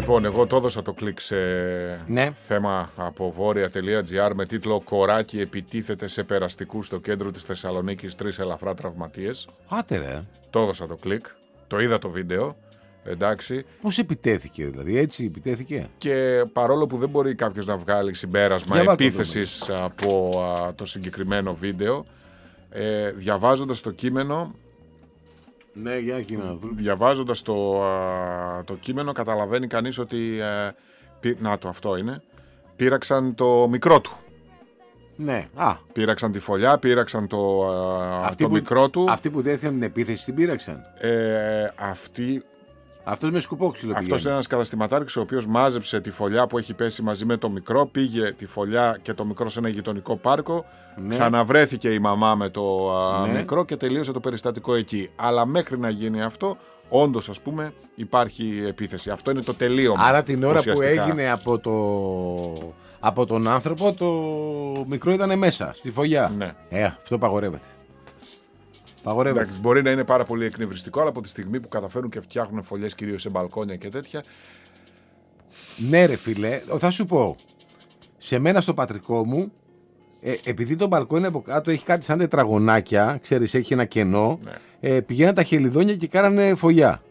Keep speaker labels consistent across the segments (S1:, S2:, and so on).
S1: Λοιπόν, εγώ το έδωσα το κλικ σε θέμα από βόρεια.gr με τίτλο «Κοράκι επιτίθεται σε περαστικούς στο κέντρο της Θεσσαλονίκης, 3 ελαφρά τραυματίες».
S2: Άτε ρε.
S1: Το έδωσα το κλικ, το είδα το βίντεο, εντάξει.
S2: Πώς επιτέθηκε δηλαδή, έτσι επιτέθηκε?
S1: Και παρόλο που δεν μπορεί κάποιος να βγάλει συμπέρασμα επίθεσης από το συγκεκριμένο βίντεο, διαβάζοντας το κείμενο...
S2: Ναι, για
S1: διαβάζοντας το κείμενο καταλαβαίνει κανείς ότι αυτό είναι, πήραξαν το μικρό του.
S2: Ναι.
S1: Πήραξαν τη φωλιά, πήραξαν το μικρό του.
S2: Αυτοί που δέχτηκαν την επίθεση την πήραξαν. Αυτός με σκουπόξυλο πήγε.
S1: Αυτός είναι ένας καταστηματάρχης ο οποίος μάζεψε τη φωλιά που έχει πέσει μαζί με το μικρό, πήγε τη φωλιά και το μικρό σε ένα γειτονικό πάρκο, ξαναβρέθηκε η μαμά με το μικρό και τελείωσε το περιστατικό εκεί. Αλλά μέχρι να γίνει αυτό, όντως ας πούμε υπάρχει επίθεση. Αυτό είναι το τελείωμα.
S2: Άρα την ώρα που έγινε από τον άνθρωπο, το μικρό ήταν μέσα στη φωλιά.
S1: Ναι.
S2: Αυτό παγορεύεται.
S1: Εντάξει, μπορεί να είναι πάρα πολύ εκνευριστικό, αλλά από τη στιγμή που καταφέρουν και φτιάχνουν φωλιές κυρίως σε μπαλκόνια και τέτοια.
S2: Ναι, ρε φίλε, θα σου πω. Σε μένα στο πατρικό μου, επειδή το μπαλκόνι από κάτω έχει κάτι σαν τετραγωνάκια, ξέρεις, έχει ένα κενό, πηγαίναν τα χελιδόνια και κάνανε φωλιά.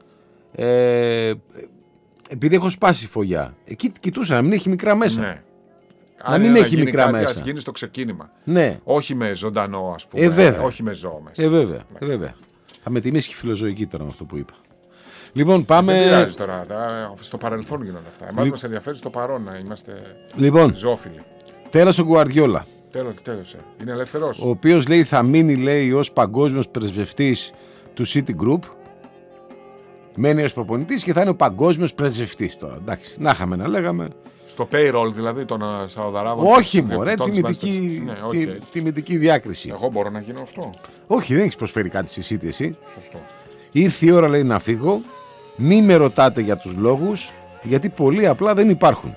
S2: Επειδή έχω σπάσει φωλιά, εκεί κοιτούσα να μην έχει μικρά μέσα.
S1: Ναι.
S2: Να μην έχει μικρά
S1: κάτι,
S2: μέσα.
S1: ας γίνει στο ξεκίνημα.
S2: Ναι.
S1: Όχι με ζωντανό, ας πούμε. Όχι με ζώο μέσα.
S2: Βέβαια. Θα με τιμήσει και φιλοζωική τώρα με αυτό που είπα. Λοιπόν, πάμε.
S1: Δεν πειράζει τώρα. Στο παρελθόν γίνονται αυτά. Εμάς μας ενδιαφέρει στο παρόν να είμαστε ζώφιλοι.
S2: Τέλος ο Γκουαρδιόλα.
S1: Τέλος. Είναι ελεύθερος.
S2: Ο οποίος λέει θα μείνει, λέει, ως παγκόσμιος πρεσβευτής του City Group. Μένει ως προπονητής και θα είναι ο παγκόσμιος πρεσβευτής τώρα. Εντάξει, να είχαμε να λέγαμε.
S1: Στο payroll δηλαδή των Σαουδαράβων.
S2: Όχι μωρέ, τιμητική διάκριση.
S1: Εγώ μπορώ να γίνω αυτό.
S2: Όχι, δεν έχεις προσφέρει κάτι στη City εσύ.
S1: Σωστό.
S2: Ήρθε η ώρα, λέει, να φύγω. Μη με ρωτάτε για τους λόγους, γιατί πολύ απλά δεν υπάρχουν.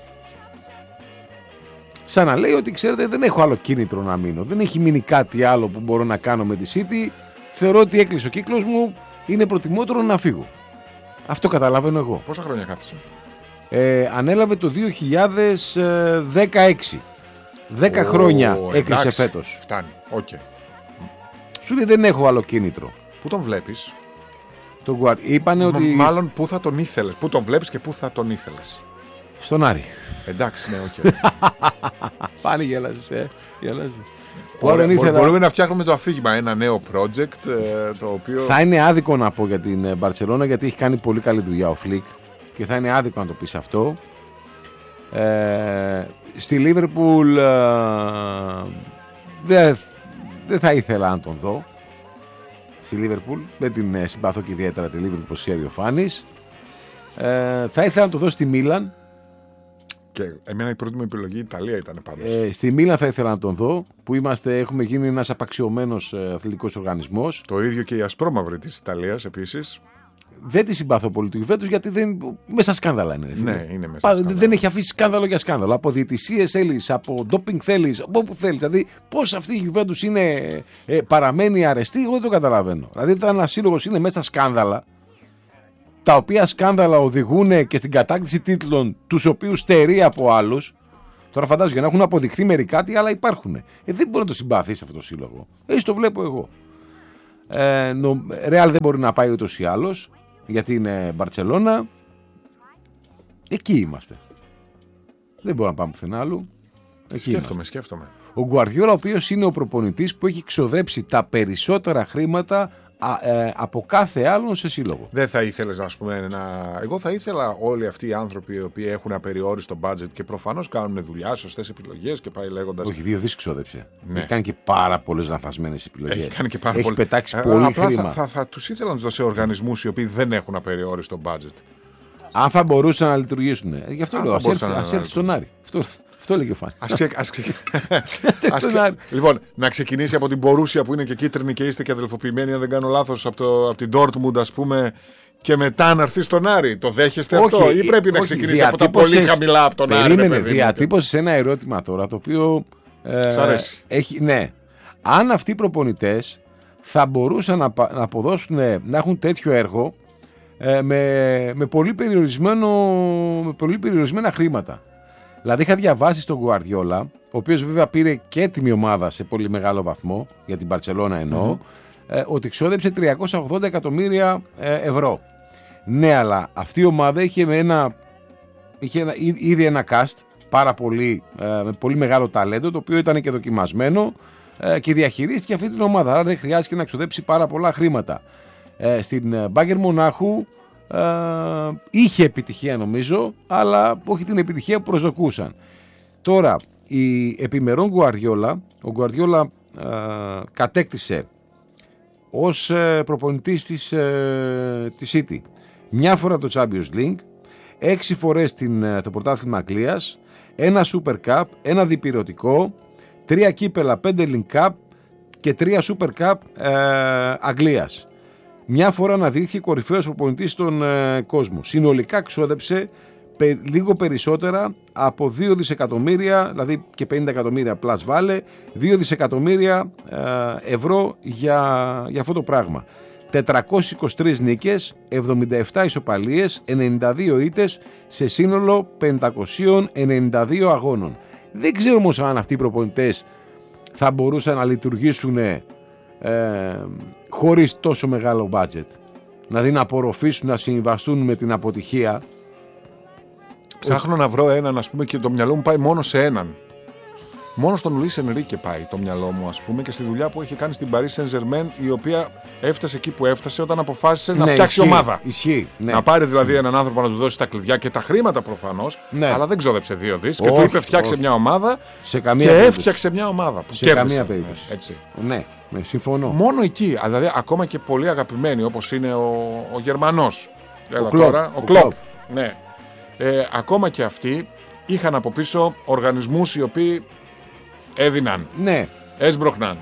S2: Σαν να λέει ότι, ξέρετε, δεν έχω άλλο κίνητρο να μείνω. Δεν έχει μείνει κάτι άλλο που μπορώ να κάνω με τη City. Θεωρώ ότι έκλεισε ο κύκλος μου. Είναι προτιμότερο να φύγω. Αυτό καταλαβαίνω εγώ.
S1: Πόσα χρόνια κάθισε?
S2: Ανέλαβε το 2016. 10 χρόνια έκλεισε φέτος.
S1: Φτάνει. Okay.
S2: Σου λέει δεν έχω άλλο κίνητρο.
S1: Πού τον βλέπεις?
S2: Είπανε ότι...
S1: Μάλλον πού θα τον ήθελες. Πού τον βλέπεις και πού θα τον ήθελες?
S2: Στον Άρη.
S1: Εντάξει, ναι, οκ.
S2: Πάλι γέλασες,
S1: Μπορούμε να φτιάχνουμε το αφήγημα, ένα νέο project το οποίο...
S2: Θα είναι άδικο να πω για την Μπαρτσελόνα, γιατί έχει κάνει πολύ καλή δουλειά ο Φλικ και θα είναι άδικο να το πεις αυτό. Στη Λίβερπουλ δεν θα ήθελα να τον δω. Στη Λίβερπουλ δεν την συμπαθώ και ιδιαίτερα τη Λίβερπουλ, όπως ξέρει ο Φάνης. Θα ήθελα να τον δω στη Μίλαν.
S1: Και εμένα η πρώτη μου επιλογή η Ιταλία ήταν πάντως.
S2: Στη Μίλαν θα ήθελα να τον δω, που έχουμε γίνει ένας απαξιωμένος αθλητικός οργανισμός.
S1: Το ίδιο και η ασπρόμαυρη της Ιταλίας επίσης.
S2: Δεν τη συμπαθώ πολύ του Γιουβέντους, γιατί μέσα σκάνδαλα είναι.
S1: Ναι, είναι μέσα σκάνδαλα.
S2: Δεν έχει αφήσει σκάνδαλο για σκάνδαλο. Από διαιτησίες θέλεις, από ντόπινγκ θέλεις, από όπου θέλεις. Δηλαδή, πώς αυτή η Γιουβέντους παραμένει αρεστή, εγώ δεν το καταλαβαίνω. Δηλαδή, όταν ένα σύλλογος είναι μέσα στα σκάνδαλα, τα οποία σκάνδαλα οδηγούν και στην κατάκτηση τίτλων, τους οποίους στερεί από άλλους. Τώρα φαντάζομαι για να έχουν αποδειχθεί μερικά τι άλλα υπάρχουν. Δεν μπορεί να το συμπαθείς αυτό το σύλλογο. Έτσι το βλέπω εγώ. Ρεάλ δεν μπορεί να πάει ούτως ή άλλως, γιατί είναι Μπαρτσελώνα. Εκεί είμαστε. Δεν μπορούμε να πάμε πουθενά άλλου.
S1: Σκέφτομαι.
S2: Ο Γκουαρδιόλα, ο οποίος είναι ο προπονητής που έχει ξοδέψει τα περισσότερα χρήματα από κάθε άλλον σε σύλλογο.
S1: Δεν θα ήθελες να πούμε Εγώ θα ήθελα όλοι αυτοί οι άνθρωποι οι οποίοι έχουν απεριόριστο budget και προφανώς κάνουν δουλειά, σωστές επιλογές και πάει λέγοντας.
S2: Όχι, 2 δις ξόδεψε.
S1: Ναι.
S2: Έχει κάνει και πάρα πολλές λανθασμένες επιλογές.
S1: Έχει
S2: πετάξει πολύ χρήμα.
S1: Θα τους ήθελα να τους δώσει οργανισμούς οι οποίοι δεν έχουν απεριόριστο budget.
S2: Αν θα μπορούσαν να λειτουργήσουν. Γι' αυτό λέω. Ας έρθει στον Άρη. Αυτό λέγει ο Φάνης.
S1: Λοιπόν, να ξεκινήσει από την Μπορούσια που είναι και κίτρινη και είστε και αδελφοποιημένοι, αν δεν κάνω λάθος, από την Ντόρτμουντ, ας πούμε, και μετά να έρθει στον Άρη. Το δέχεστε αυτό, ή πρέπει να ξεκινήσει από τα πολύ χαμηλά από τον Άρη?
S2: Περίμενε, διατύπωσες ένα ερώτημα τώρα το οποίο.
S1: Σ' αρέσει.
S2: Ναι. Αν αυτοί οι προπονητές θα μπορούσαν να αποδώσουν, να έχουν τέτοιο έργο, με πολύ περιορισμένα χρήματα. Δηλαδή είχα διαβάσει στον Γκουαρδιόλα, ο οποίος βέβαια πήρε και έτοιμη ομάδα σε πολύ μεγάλο βαθμό, για την Μπαρτσελώνα εννοώ, ότι ξόδεψε 380 εκατομμύρια ευρώ. Ναι, αλλά αυτή η ομάδα είχε ήδη ένα cast με πολύ μεγάλο ταλέντο, το οποίο ήταν και δοκιμασμένο και διαχειρίστηκε αυτή την ομάδα, άρα δεν χρειάστηκε να ξοδέψει πάρα πολλά χρήματα. Στην Bayern Μονάχου είχε επιτυχία νομίζω, αλλά όχι την επιτυχία που προσδοκούσαν. Τώρα, η επιμερών Γκουαρδιόλα, ο Γκουαρδιόλα κατέκτησε ως προπονητής της City μια φορά το Champions League, 6 φορές το πρωτάθλημα Αγγλίας, ένα Super Cup, ένα διπυρωτικό, 3 κύπελα, 5 Link Cup και 3 Super Cup Αγγλίας. Μια φορά αναδείχθηκε κορυφαίος προπονητής στον κόσμο. Συνολικά ξόδεψε λίγο περισσότερα από 2 δισεκατομμύρια, δηλαδή και 50 εκατομμύρια πλάς βάλε, 2 δισεκατομμύρια ευρώ για αυτό το πράγμα. 423 νίκες, 77 ισοπαλίες, 92 ήττες σε σύνολο 592 αγώνων. Δεν ξέρω όμως αν αυτοί οι προπονητές θα μπορούσαν να λειτουργήσουν χωρίς τόσο μεγάλο budget. Δηλαδή να απορροφήσουν, να συμβαστούν με την αποτυχία.
S1: Ψάχνω να βρω έναν, ας πούμε, και το μυαλό μου πάει μόνο σε έναν. Μόνο στον Λουίς Ενρίκε πάει το μυαλό μου, ας πούμε, και στη δουλειά που έχει κάνει στην Paris Saint-Germain, η οποία έφτασε εκεί που έφτασε όταν αποφάσισε να φτιάξει ομάδα.
S2: Ισχύει, ναι.
S1: Να πάρει δηλαδή έναν άνθρωπο να του δώσει τα κλειδιά και τα χρήματα προφανώς, αλλά δεν ξόδεψε 2 δις και του είπε φτιάξε μια ομάδα και έφτιαξε μια ομάδα. Που
S2: σε καμία περίπτωση.
S1: Έτσι.
S2: Ναι, συμφωνώ.
S1: Μόνο εκεί, δηλαδή ακόμα και πολύ αγαπημένοι όπως είναι ο Γερμανός. Ο Κλοπ. Ναι. Ακόμα και αυτοί είχαν από πίσω οργανισμούς οι οποίοι έδιναν, έσπροχναν.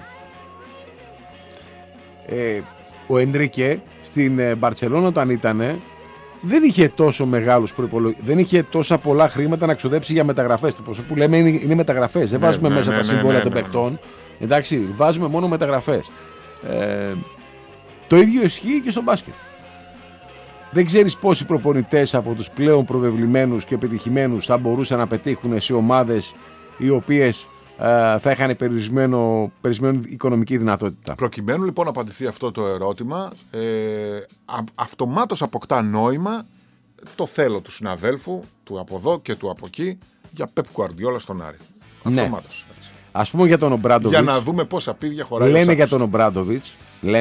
S2: Ο Ενρίκε στην Μπαρτσελώνα όταν ήτανε, δεν είχε τόσο μεγάλους προϋπολογισμούς, δεν είχε τόσα πολλά χρήματα να ξοδέψει για μεταγραφές. Το ποσό που λέμε είναι μεταγραφές, δεν βάζουμε μέσα τα συμβόλαια των παικτών. Εντάξει, βάζουμε μόνο μεταγραφές. Το ίδιο ισχύει και στο μπάσκετ. Δεν ξέρεις πόσοι προπονητές από τους πλέον προβεβλημένους και επιτυχημένους θα μπορούσαν να πετύχουν σε ομάδες οι οποίες θα είχαν περιορισμένη οικονομική δυνατότητα.
S1: Προκειμένου λοιπόν να απαντηθεί αυτό το ερώτημα, αυτομάτως αποκτά νόημα το θέλω του συναδέλφου, του από εδώ και του από εκεί, για Πεπ Γκουαρδιόλα στον Άρη. Αυτομάτως.
S2: Ναι. Ας πούμε για τον Ομπράντοβιτς.
S1: Για να δούμε πόσα πίδια χωράει.
S2: Λένε για τον Ομπράντοβιτς,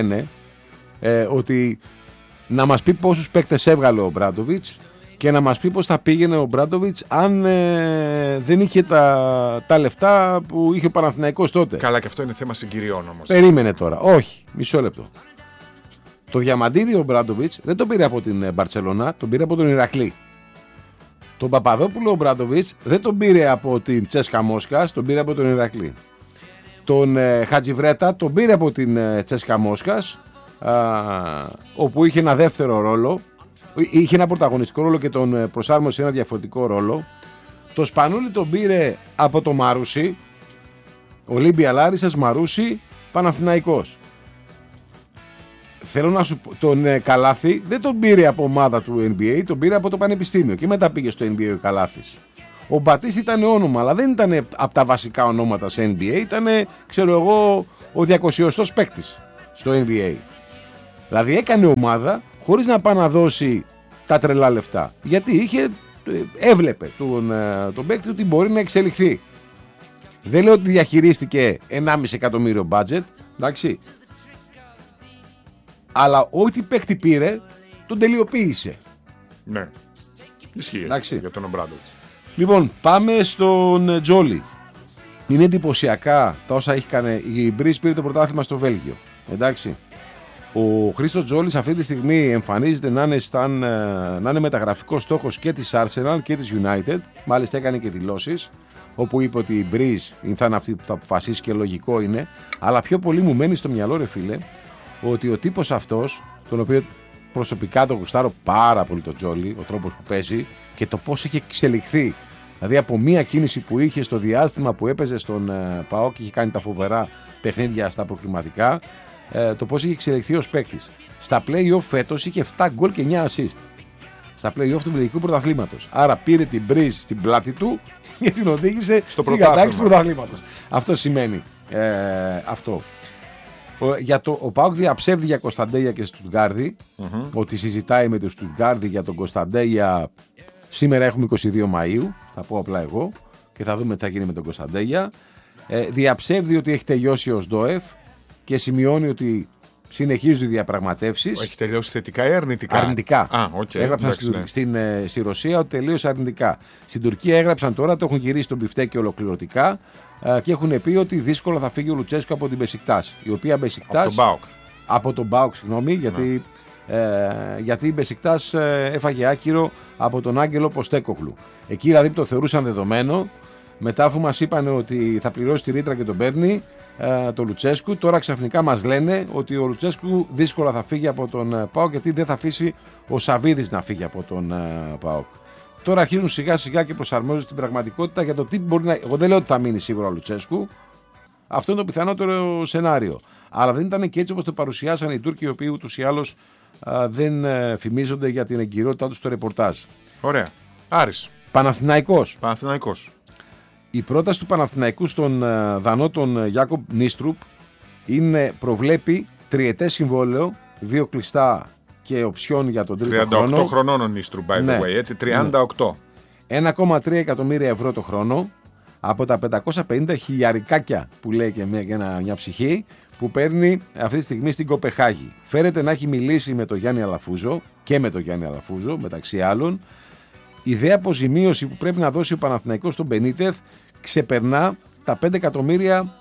S2: ότι να μας πει πόσους παίκτες έβγαλε ο Ομπράντοβιτς και να μας πει πώς θα πήγαινε ο Ομπράντοβιτς αν δεν είχε τα λεφτά που είχε ο Παναθηναϊκός τότε.
S1: Καλά, και αυτό είναι θέμα συγκυριών όμως.
S2: Περίμενε τώρα. Όχι, μισό λεπτό. Το διαμαντίδιο ο Ομπράντοβιτς δεν τον πήρε από την Μπαρτσελώνα, τον πήρε από τον Ηρακλή. Τον Παπαδόπουλο ο Ομπράντοβιτς δεν τον πήρε από την Τσέσκα Μόσχας, τον πήρε από τον Ηρακλή. Τον Χατζιβρέτα τον πήρε από την Τσέσκα Μόσχας, όπου είχε ένα δεύτερο ρόλο, είχε ένα πρωταγωνιστικό ρόλο και τον προσάρμοσε σε ένα διαφορετικό ρόλο. Το Σπανούλι τον πήρε από το Μαρούσι, Ολύμπια Λάρισσας, Μαρούσι, Παναθηναϊκός. Θέλω να σου πω, τον Καλάθι δεν τον πήρε από ομάδα του NBA, τον πήρε από το Πανεπιστήμιο και μετά πήγε στο NBA ο Καλάθης. Ο Μπατίστη ήταν όνομα, αλλά δεν ήταν από τα βασικά ονόματα σε NBA, ήταν, ξέρω εγώ, ο 200ος παίκτης στο NBA. Δηλαδή έκανε ομάδα χωρίς να πάει να δώσει τα τρελά λεφτά. Γιατί έβλεπε τον παίκτη ότι μπορεί να εξελιχθεί. Δεν λέω ότι διαχειρίστηκε 1,5 εκατομμύριο budget, εντάξει. Αλλά ό,τι παίκτη πήρε, τον τελειοποίησε.
S1: Ναι, ισχύει για τον Ομπράντοβιτς.
S2: Λοιπόν, πάμε στον Τζόλι. Είναι εντυπωσιακά τα όσα έχει κάνει. Η Μπρις πήρε το πρωτάθλημα στο Βέλγιο. Εντάξει. Ο Χρήστος Τζόλης αυτή τη στιγμή εμφανίζεται να είναι μεταγραφικός στόχος και της Arsenal και της United. Μάλιστα έκανε και δηλώσεις όπου είπε ότι η Breeze θα είναι αυτή που θα αποφασίσει και λογικό είναι. Αλλά πιο πολύ μου μένει στο μυαλό, ρε φίλε, ότι ο τύπος αυτός, τον οποίο προσωπικά τον γουστάρω πάρα πολύ τον Τζόλη, ο τρόπος που παίζει και το πώς έχει εξελιχθεί. Δηλαδή από μία κίνηση που είχε στο διάστημα που έπαιζε στον ΠΑΟΚ και είχε κάνει τα φοβερά παιχνίδια στα προκριματικά, το πώς έχει εξελιχθεί ως παίκτης. Στα play-off φέτος είχε 7 γκολ και 9 assist. Στα play-off του Βελγικού Πρωταθλήματος. Άρα πήρε την μπρίζ στην πλάτη του και την οδήγησε στην κατάκτηση του πρωταθλήματος. Αυτό σημαίνει αυτό. Ο ΠΑΟΚ διαψεύδει για Κωνσταντέλια και Στουτγκάρδη, ότι συζητάει με τον Στουτγκάρδη για τον Κωνσταντέλια. Σήμερα έχουμε 22 Μαΐου, θα πω απλά εγώ, και θα δούμε τι θα γίνει με τον Κωνσταντέλια. Διαψεύδει ότι έχει τελειώσει ο ΣΔΟΕΦ και σημειώνει ότι συνεχίζουν οι διαπραγματεύσεις.
S1: Έχει τελειώσει θετικά ή αρνητικά?
S2: Αρνητικά.
S1: Έγραψαν
S2: στη Ρωσία ότι τελείωσε αρνητικά. Στην Τουρκία έγραψαν τώρα, το έχουν γυρίσει τον μπιφτέκι ολοκληρωτικά και έχουν πει ότι δύσκολα θα φύγει ο Λουτσέσκου από την Μπεσικτάς. Η οποία Μπεσικτάς. Από τον ΠΑΟΚ, συγγνώμη, γιατί η Μπεσικτάς έφαγε άκυρο από τον Άγγελο Ποστέκογλου. Εκεί δηλαδή το θεωρούσαν δεδομένο. Μετά, αφού μας είπαν ότι θα πληρώσει τη ρήτρα και τον παίρνει το Λουτσέσκου, τώρα ξαφνικά μας λένε ότι ο Λουτσέσκου δύσκολα θα φύγει από τον ΠΑΟΚ, γιατί δεν θα αφήσει ο Σαβίδης να φύγει από τον ΠΑΟΚ. Τώρα αρχίζουν σιγά σιγά και προσαρμόζονται στην πραγματικότητα για το τι μπορεί να. Εγώ δεν λέω ότι θα μείνει σίγουρα ο Λουτσέσκου. Αυτό είναι το πιθανότερο σενάριο. Αλλά δεν ήταν και έτσι όπως το παρουσιάσαν οι Τούρκοι, οι οποίοι ούτως ή άλλως δεν φημίζονται για την εγκυρότητά τους στο ρεπορτάζ.
S1: Ωραία. Άρης.
S2: Παναθηναϊκός. Η πρόταση του Παναθηναϊκού στον Δανό τον Γιάκομπ Νίστρουπ προβλέπει τριετές συμβόλαιο, 2 κλειστά και οψιόν για τον τρίτο χρόνο.
S1: 38 χρονών ο Νίστρουπ, by the way, έτσι, 38.
S2: 1,3 εκατομμύρια ευρώ το χρόνο από τα 550 χιλιαρικάκια που λέει και μια ψυχή που παίρνει αυτή τη στιγμή στην Κοπεχάγη. Φέρεται να έχει μιλήσει με τον Γιάννη Αλαφούζο και με τον Γιάννη Αλαφούζο μεταξύ άλλων. Η ιδέα αποζημίωση που πρέπει να δώσει ο Παναθηναϊκός στον Μπενίτεθ ξεπερνά τα 5 εκατομμύρια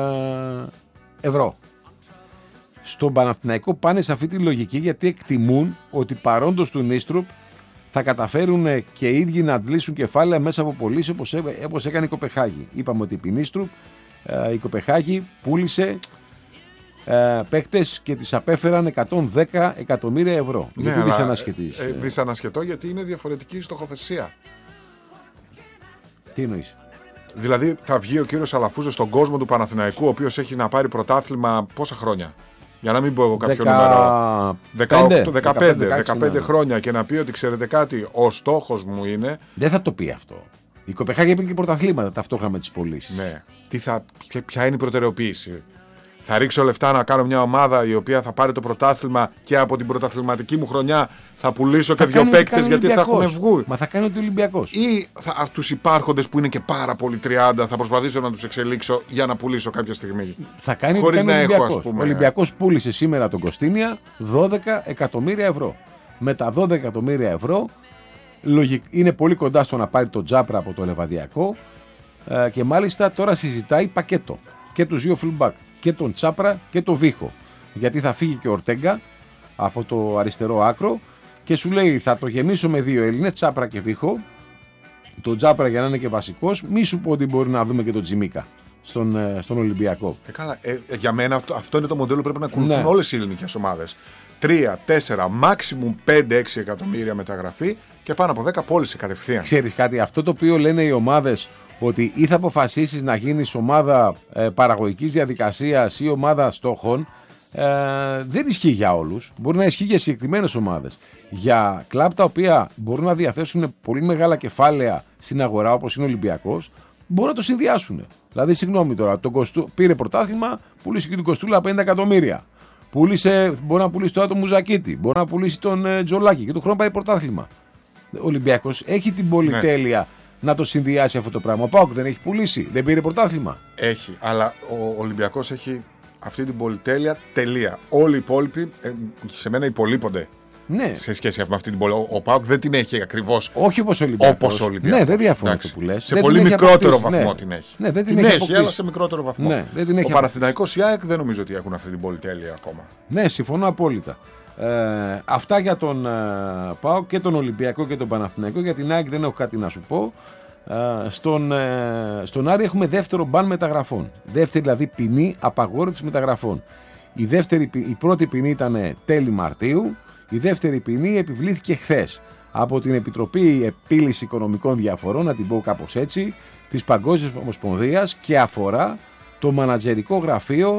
S2: ευρώ. Στον Παναθηναϊκό πάνε σε αυτή τη λογική γιατί εκτιμούν ότι παρόντος του Νίστρουπ θα καταφέρουν και οι ίδιοι να αντλήσουν κεφάλαια μέσα από πωλήσεις όπως έκανε η Κοπεχάγη. Είπαμε ότι επί Νίστρουπ η Κοπεχάγη πούλησε παίκτες και τις απέφεραν 110 εκατομμύρια ευρώ.
S1: Ναι,
S2: γιατί δυσανασχετής.
S1: Δυσανασχετό γιατί είναι διαφορετική η στοχοθεσία.
S2: Τι εννοείς?
S1: Δηλαδή θα βγει ο κύριος Αλαφούζος στον κόσμο του Παναθηναϊκού, ο οποίος έχει να πάρει πρωτάθλημα πόσα χρόνια? Για να μην πω εγώ κάποιο νούμερο. 15 χρόνια και να πει ότι ξέρετε κάτι, ο στόχος μου είναι.
S2: Δεν θα το πει αυτό. Η Κοπεχάγη έπαιρνε και πρωταθλήματα ταυτόχρονα με τις πωλήσεις.
S1: Ναι. Ποια είναι η προτεραιοποίηση? Θα ρίξω λεφτά να κάνω μια ομάδα η οποία θα πάρει το πρωτάθλημα και από την πρωταθληματική μου χρονιά θα πουλήσω και 2 παίκτες γιατί θα έχουν βγει?
S2: Μα θα κάνει ότι ο Ολυμπιακός.
S1: Ή τους υπάρχοντες που είναι και πάρα πολύ 30 θα προσπαθήσω να τους εξελίξω για να πουλήσω κάποια στιγμή?
S2: Θα κάνει χωρίς να έχω, ας πούμε. Ο Ολυμπιακός πούλησε σήμερα τον Κωστίνια 12 εκατομμύρια ευρώ. Με τα 12 εκατομμύρια ευρώ είναι πολύ κοντά στο να πάρει τον Τζάπρα από το Λεβαδιακό και μάλιστα τώρα συζητάει πακέτο και τους 2 fullback, και τον Τσάπρα και τον Βίχο. Γιατί θα φύγει και ο Ορτέγκα από το αριστερό άκρο και σου λέει θα το γεμίσω με 2 Έλληνες, Τσάπρα και Βίχο. Τον Τσάπρα για να είναι και βασικός, μη σου πω ότι μπορεί να δούμε και τον Τζιμίκα στον Ολυμπιακό.
S1: Καλά, για μένα αυτό είναι το μοντέλο που πρέπει να ακολουθούν όλες οι ελληνικές ομάδες. 3, 4, maximum 5-6 εκατομμύρια μεταγραφή και πάνω από 10 πώληση κατευθείαν.
S2: Ξέρεις κάτι, αυτό το οποίο λένε οι ομάδες, ότι ή θα αποφασίσεις να γίνεις ομάδα παραγωγικής διαδικασίας ή ομάδα στόχων, δεν ισχύει για όλους. Μπορεί να ισχύει για συγκεκριμένες ομάδες. Για κλαμπ τα οποία μπορούν να διαθέσουν πολύ μεγάλα κεφάλαια στην αγορά, όπως είναι ο Ολυμπιακός, μπορούν να το συνδυάσουν. Δηλαδή, συγγνώμη τώρα, πήρε πρωτάθλημα, πούλησε και την Κοστούλα 50 εκατομμύρια. Μπορεί να πουλήσει τώρα τον Μουζακίτη, μπορεί να πουλήσει τον Τζολάκη και τον χρόνο πάει πρωτάθλημα. Ο Ολυμπιακός έχει την πολυτέλεια να το συνδυάσει αυτό το πράγμα. Ο ΠΑΟΚ δεν έχει πουλήσει, δεν πήρε πρωτάθλημα.
S1: Έχει, αλλά ο Ολυμπιακός έχει αυτή την πολυτέλεια, τελεία. Όλοι οι υπόλοιποι σε μένα υπολείπονται.
S2: Ναι.
S1: Σε σχέση με αυτή την πολυτέλεια. Ο ΠΑΟΚ δεν την έχει ακριβώς
S2: όπως ο Ολυμπιακός.
S1: Ναι,
S2: δεν διαφωνώ αυτό που λες.
S1: Σε πολύ μικρότερο βαθμό την έχει.
S2: Ναι, δεν
S1: την έχει, αλλά σε μικρότερο βαθμό.
S2: Ναι, δεν την έχει
S1: ο Παναθηναϊκός, η ΑΕΚ δεν νομίζω ότι έχουν αυτή την πολυτέλεια ακόμα.
S2: Ναι, συμφωνώ απόλυτα. Αυτά για τον ΠΑΟΚ και τον Ολυμπιακό και τον Παναθηναϊκό. Για την ΑΕΚ δεν έχω κάτι να σου πω. Στον Άρη έχουμε δεύτερο μπαν μεταγραφών. Δεύτερη δηλαδή ποινή απαγόρευση μεταγραφών. Η πρώτη ποινή ήταν τέλη Μαρτίου. Η δεύτερη ποινή επιβλήθηκε χθες από την Επιτροπή Επίλυση Οικονομικών Διαφορών, να την πω κάπως έτσι, της Παγκόσμιας Ομοσπονδίας και αφορά το μανατζερικό γραφείο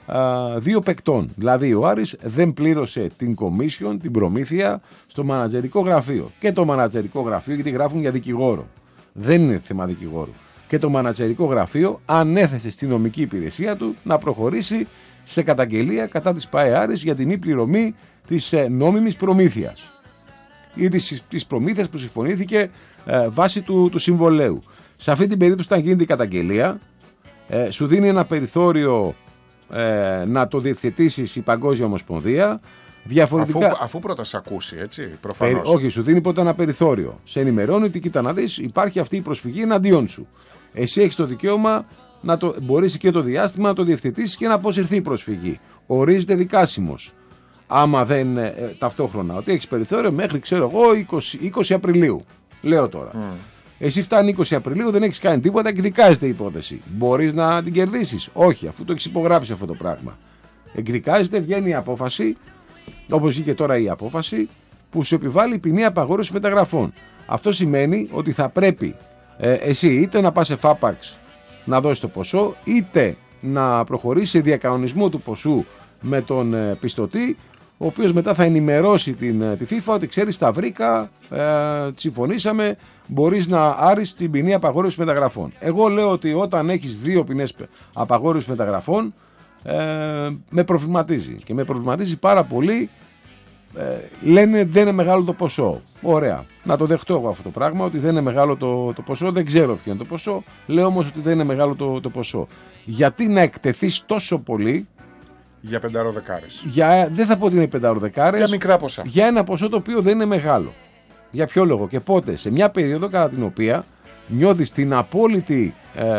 S2: δύο παικτών. Δηλαδή ο Άρης δεν πλήρωσε την commission, την προμήθεια στο μανατζερικό γραφείο. Και το μανατζερικό γραφείο, γιατί γράφουν για δικηγόρο, δεν είναι θέμα δικηγόρου. Και το μανατζερικό γραφείο ανέθεσε στη νομική υπηρεσία του να προχωρήσει σε καταγγελία κατά της ΠΑΕ Άρης για την μη πληρωμή της νόμιμης προμήθειας ή της προμήθειας που συμφωνήθηκε βάσει του συμβολέου. Σε αυτή την περίπτωση, όταν γίνεται η καταγγελία, σου δίνει ένα περιθώριο να το διευθετήσεις η Παγκόσμια Ομοσπονδία. Διαφορετικά...
S1: Αφού πρώτα σε ακούσει, έτσι, προφανώς.
S2: Όχι, σου δίνει πρώτα ένα περιθώριο. Σε ενημερώνει ότι κοίτα να δεις, υπάρχει αυτή η προσφυγή εναντίον σου. Εσύ έχεις το δικαίωμα να μπορείς και το διάστημα να το διευθετήσεις και να αποσυρθεί η προσφυγή. Ορίζεται δικάσιμος. Άμα δεν ταυτόχρονα, ότι έχεις περιθώριο μέχρι, ξέρω εγώ, 20 Απριλίου. Λέω τώρα. Εσύ φτάνει 20 Απριλίου, δεν έχεις κάνει τίποτα, εκδικάζεται η υπόθεση. Μπορείς να την κερδίσεις? Όχι, αφού το έχεις υπογράψει αυτό το πράγμα. Εκδικάζεται, βγαίνει η απόφαση, όπως βγήκε τώρα η απόφαση, που σου επιβάλλει ποινή απαγόρευση μεταγραφών. Αυτό σημαίνει ότι θα πρέπει εσύ είτε να πας σε φάπαξ να δώσεις το ποσό, είτε να προχωρήσεις σε διακανονισμό του ποσού με τον πιστωτή, ο οποίος μετά θα ενημερώσει τη FIFA ότι ξέρεις, τα βρήκα, συμφωνήσαμε, μπορείς να άρεις την ποινή απαγόρευση μεταγραφών. Εγώ λέω ότι όταν έχεις δύο ποινές απαγόρευση μεταγραφών, με προβληματίζει και με προβληματίζει πάρα πολύ. Λένε δεν είναι μεγάλο το ποσό. Ωραία, να το δεχτώ εγώ αυτό το πράγμα, ότι δεν είναι μεγάλο το ποσό. Δεν ξέρω ποιο είναι το ποσό. Λέω όμως ότι δεν είναι μεγάλο το ποσό. Γιατί να εκτεθείς τόσο πολύ
S1: για πενταροδεκάρες?
S2: Δεν θα πω ότι είναι πενταροδεκάρες.
S1: Για μικρά ποσά.
S2: Για ένα ποσό το οποίο δεν είναι μεγάλο. Για ποιο λόγο και πότε? Σε μια περίοδο κατά την οποία νιώθεις την απόλυτη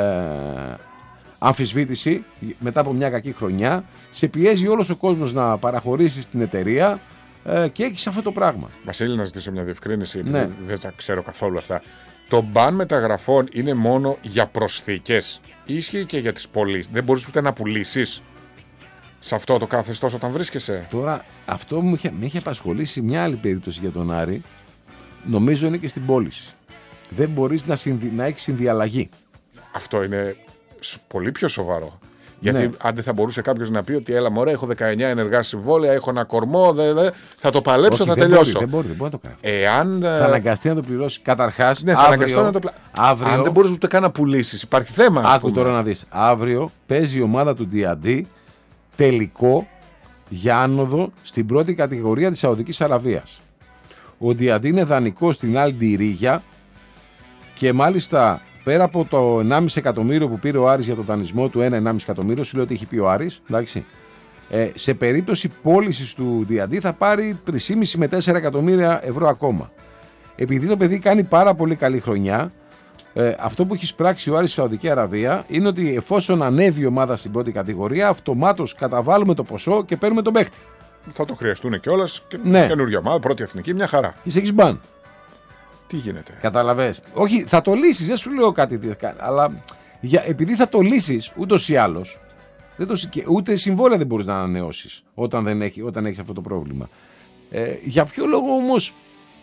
S2: αμφισβήτηση μετά από μια κακή χρονιά, σε πιέζει όλος ο κόσμος να παραχωρήσεις την εταιρεία και έχεις αυτό το πράγμα.
S1: Βασίλη, να ζητήσω μια διευκρίνηση,
S2: ναι.
S1: Δεν τα ξέρω καθόλου αυτά. Το μπαν μεταγραφών είναι μόνο για προσθήκες ή ισχύει και για τις πωλήσεις? Δεν μπορείς ούτε να πουλήσεις σε αυτό το καθεστώς όταν βρίσκεσαι?
S2: Τώρα, αυτό με είχε απασχολήσει μια άλλη περίπτωση για τον Άρη. Νομίζω είναι και στην πώληση. Δεν μπορείς να έχεις συνδιαλλαγή.
S1: Αυτό είναι πολύ πιο σοβαρό. Γιατί
S2: ναι.
S1: αν δεν θα μπορούσε κάποιος να πει ότι έλα μωρέ, έχω 19 ενεργά συμβόλαια, έχω ένα κορμό, θα το παλέψω, θα τελειώσω.
S2: Δεν μπορεί να το κάνει.
S1: Θα
S2: αναγκαστεί να το πληρώσει. Καταρχάς,
S1: ναι, θα αναγκαστεί να το
S2: αύριο,
S1: αν δεν μπορείς ούτε καν να πουλήσεις, υπάρχει θέμα.
S2: Άκου τώρα να δεις. Αύριο παίζει η ομάδα του D&D τελικό για άνοδο στην πρώτη κατηγορία της Σαουδικής Αραβίας. Ο D&D είναι δανεικός στην Al Diriyah και μάλιστα πέρα από το 1,5 εκατομμύριο που πήρε ο Άρης για το δανεισμό του, 1,5 εκατομμύριο, σου λέω ότι έχει πει ο Άρης, εντάξει, σε περίπτωση πώλησης του D&D θα πάρει 3,5 με 4 εκατομμύρια ευρώ ακόμα. Επειδή το παιδί κάνει πάρα πολύ καλή χρονιά, αυτό που έχει πράξει ο Άρης στη Σαουδική Αραβία είναι ότι εφόσον ανέβει η ομάδα στην πρώτη κατηγορία, αυτομάτως καταβάλουμε το ποσό και παίρνουμε τον παίκτη.
S1: Θα το χρειαστούν κιόλας και
S2: ναι.
S1: Καινούργια ομάδα, πρώτη εθνική, μια χαρά.
S2: Και έχεις μπαν.
S1: Τι γίνεται?
S2: Καταλαβες. Όχι, θα το λύσεις, δεν σου λέω κάτι, αλλά επειδή θα το λύσεις ούτως ή άλλως, ούτε συμβόλαια δεν μπορείς να ανανεώσεις όταν έχεις αυτό το πρόβλημα. Για ποιο λόγο όμως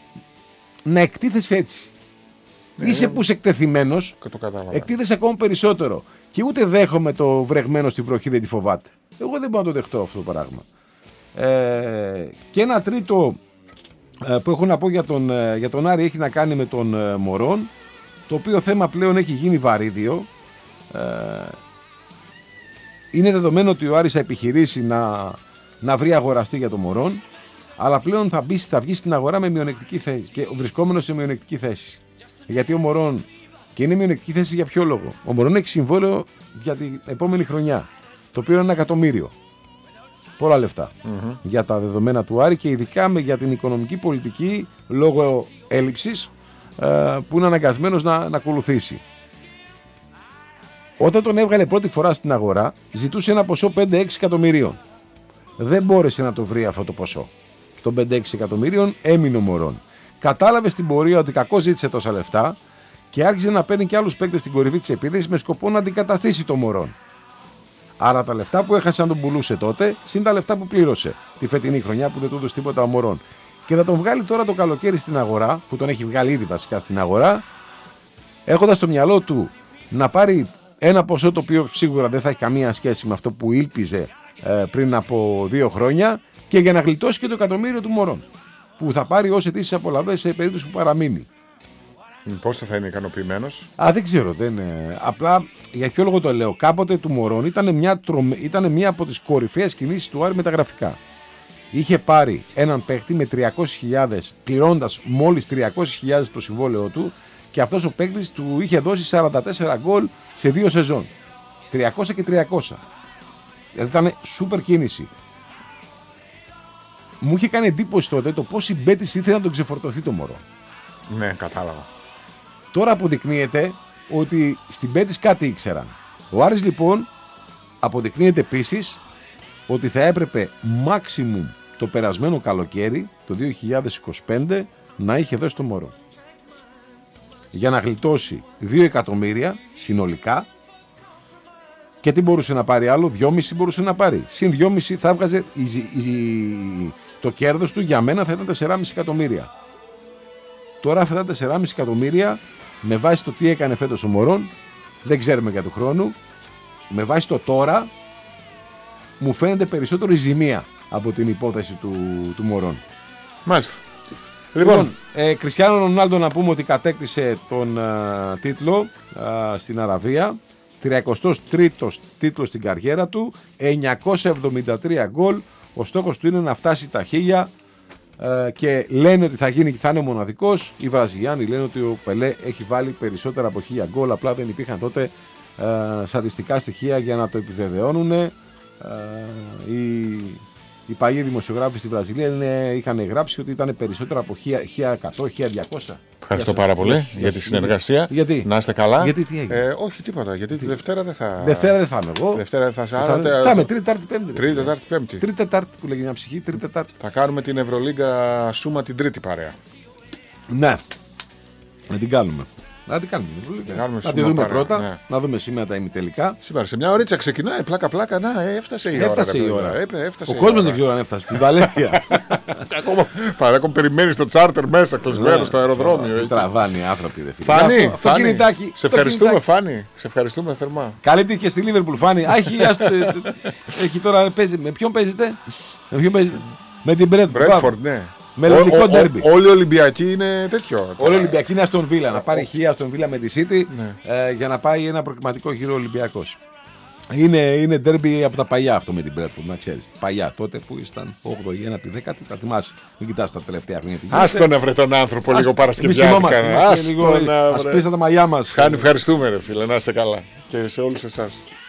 S2: να εκτίθεσαι έτσι? Είσαι που είσαι εκτεθειμένος, εκτίθεσαι ακόμα περισσότερο. Και ούτε δέχομαι το βρεγμένο στη βροχή δεν τη φοβάται. Εγώ δεν μπορώ να το δεχτώ αυτό το πράγμα. Και ένα τρίτο που έχω να πω για τον Άρη έχει να κάνει με τον Μωρόν, το οποίο θέμα πλέον έχει γίνει βαρύδιο. Είναι δεδομένο ότι ο Άρης θα επιχειρήσει να βρει αγοραστή για τον Μωρόν, αλλά πλέον θα βγει στην αγορά με μειονεκτική θέση και βρισκόμενο σε μειονεκτική θέση. Γιατί ο Μωρόν, και είναι μειονεκτική θέση για ποιο λόγο? Ο Μωρόν έχει συμβόλαιο για την επόμενη χρονιά, το οποίο είναι 1 εκατομμύριο. Πολλά λεφτά για τα δεδομένα του Άρη και ειδικά για την οικονομική πολιτική λόγω έλλειψης που είναι αναγκασμένος να ακολουθήσει. Όταν τον έβγαλε πρώτη φορά στην αγορά, ζητούσε ένα ποσό 5-6 εκατομμυρίων. Δεν μπόρεσε να το βρει αυτό το ποσό. Των 5-6 εκατομμυρίων έμεινε ο Μωρόν. Κατάλαβε στην πορεία ότι κακώς ζήτησε τόσα λεφτά και άρχισε να παίρνει και άλλους παίκτες στην κορυφή της επίθεσης με σκοπό να αντικαταστήσει τον Μωρόν. Άρα τα λεφτά που έχασε να τον πουλούσε τότε, συν τα λεφτά που πλήρωσε τη φετινή χρονιά που δεν του έδωσε τίποτα ο Μωρόν. Και θα τον βγάλει τώρα το καλοκαίρι στην αγορά, που τον έχει βγάλει ήδη βασικά στην αγορά, έχοντας στο μυαλό του να πάρει ένα ποσό το οποίο σίγουρα δεν θα έχει καμία σχέση με αυτό που ήλπιζε πριν από 2 χρόνια και για να γλιτώσει και το εκατομμύριο του μωρών που θα πάρει ως αιτήσεις απολαβές σε περίπτωση που παραμείνει.
S1: Πώς θα είναι ικανοποιημένος?
S2: Δεν ξέρω. Απλά για ποιο λόγο το λέω. Κάποτε του Μωρόν ήταν μια από τις κορυφαίες κινήσεις του Άρη με τα γραφικά. Είχε πάρει έναν παίκτη με 300.000, πληρώντας μόλις 300.000 το συμβόλαιό του, και αυτός ο παίκτης του είχε δώσει 44 γκολ σε 2 σεζόν. 300 και 300. Δηλαδή ήταν σούπερ κίνηση. Μου είχε κάνει εντύπωση τότε το πώς η Μπέτις ήθελε να τον ξεφορτωθεί το Μωρό.
S1: Ναι, κατάλαβα.
S2: Τώρα αποδεικνύεται ότι στην Μπέτις κάτι ήξεραν. Ο Άρης λοιπόν αποδεικνύεται επίσης ότι θα έπρεπε maximum το περασμένο καλοκαίρι, το 2025, να είχε δώσει το Μωρό. Για να γλιτώσει 2 εκατομμύρια συνολικά. Και τι μπορούσε να πάρει άλλο? 2,5 μπορούσε να πάρει. Συν 2,5 θα έβγαζε το κέρδος του, για μένα θα ήταν 4,5 εκατομμύρια. Τώρα αυτά τα 4,5 εκατομμύρια, με βάση το τι έκανε φέτος ο Μωρόν, δεν ξέρουμε για του χρόνου, με βάση το τώρα, μου φαίνεται περισσότερο η ζημία από την υπόθεση του Μωρόν.
S1: Μάλιστα.
S2: Λοιπόν, Κριστιάνο Ρονάλντο, να πούμε ότι κατέκτησε τον τίτλο στην Αραβία. 33ος τίτλος στην καριέρα του, 973 γκολ. Ο στόχος του είναι να φτάσει τα 1000 και λένε ότι θα γίνει και θα είναι ο μοναδικός. Οι Βραζιλιάνοι λένε ότι ο Πελέ έχει βάλει περισσότερα από 1000 γκολ, απλά δεν υπήρχαν τότε στατιστικά στοιχεία για να το επιβεβαιώνουν. Οι παλιοί δημοσιογράφοι στη Βραζιλία είχαν γράψει ότι ήταν περισσότερα από 1100-1200.
S1: Ευχαριστώ πάρα πολύ για τη συνεργασία.
S2: Γιατί?
S1: Να είστε καλά.
S2: Γιατί τι έγινε?
S1: Όχι τίποτα. Γιατί τη Δευτέρα δεν θα.
S2: Δευτέρα δεν θα είμαι εγώ.
S1: Δευτέρα δεν θα
S2: Θα είμαι Τρίτη, Τετάρτη, Πέμπτη.
S1: Τρίτη, Τετάρτη, Πέμπτη.
S2: Τρίτη, Τετάρτη που λέγει μια ψυχή. Τρίτη, Τετάρτη.
S1: Θα κάνουμε την Ευρωλίγκα Σούμα την Τρίτη παρέα.
S2: Ναι. Να την κάνουμε. Να τη δούμε πρώτα. Ναι. Να δούμε σήμερα τα ημιτελικά.
S1: Σήμερα σε μια ωρίτσα ξεκινάει. Πλάκα. Να, έφτασε η ώρα.
S2: Ο κόσμος δεν ξέρω αν έφτασε στη Βαλένθια.
S1: Ακόμα περιμένει το τσάρτερ μέσα, κλεισμένο στο αεροδρόμιο.
S2: Τραβάνε οι άνθρωποι, δε φίλε.
S1: Φάνη, σε ευχαριστούμε, Φάνη. Σε ευχαριστούμε θερμά.
S2: Καλή τύχη και στη Λίβερπουλ, Φάνη. Έχει τώρα. Με ποιον παίζετε? Με την Μπρέτφορντ.
S1: Ναι.
S2: Μελλοντικό ντέρμπι.
S1: Όλοι οι Ολυμπιακοί είναι τέτοιο.
S2: Όλοι οι Ολυμπιακοί είναι Αστον Βίλα. Να πάρει χ Αστον Βίλα με τη City για να πάει ένα προκριματικό γύρο Ολυμπιακός. Είναι ντέρμπι από τα παλιά αυτό με την Μπρέτφορντ, να ξέρεις. Παλιά τότε που ήσταν 8η, 9η, 10η. Θα θυμάσαι. Μην κοιτάς τα τελευταία χρόνια.
S1: Άστον να βρε τον άνθρωπο λίγο Παρασκευιάτικα.
S2: Ας πείσατε τα μαλλιά μας.
S1: Χάνει, ευχαριστούμε ρε φίλε. Να είσαι καλά. Και σε όλους εσάς.